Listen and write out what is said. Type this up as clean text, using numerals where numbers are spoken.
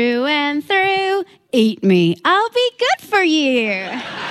Through and through, eat me. I'll be good for you.